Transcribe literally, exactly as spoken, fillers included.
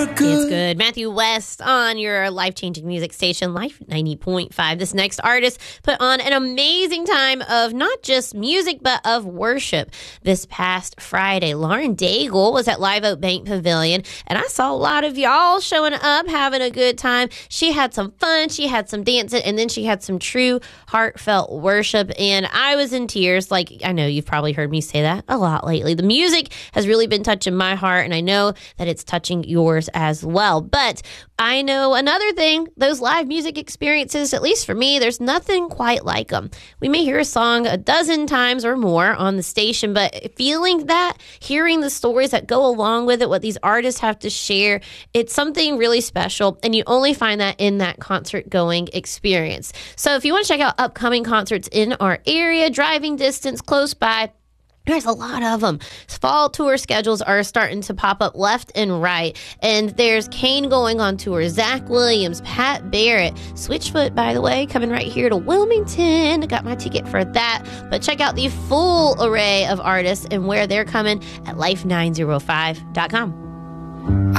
good. It's good. Matthew West on your life-changing music station, Life ninety point five. This next artist put on an amazing time of not just music, but of worship this past Friday. Lauren Daigle was at Live Oak Bank Pavilion, and I saw a lot of y'all showing up, having a good time. She had some fun. She had some dancing, and then she had some true heartfelt worship, and I was in tears. Like, I know you've probably heard me say that a lot lately. The music has really been touching my heart, and I know that it's touching yours as well. But I know another thing, those live music experiences, at least for me, there's nothing quite like them. We may hear a song a dozen times or more on the station, but feeling that, hearing the stories that go along with it, what these artists have to share, it's something really special, and you only find that in that concert-going experience. So if you want to check out upcoming concerts in our area, driving distance, close by, there's a lot of them. Fall tour schedules are starting to pop up left and right. And there's Kane going on tour, Zach Williams, Pat Barrett, Switchfoot, by the way, coming right here to Wilmington. I got my ticket for that. But check out the full array of artists and where they're coming at life nine oh five dot com.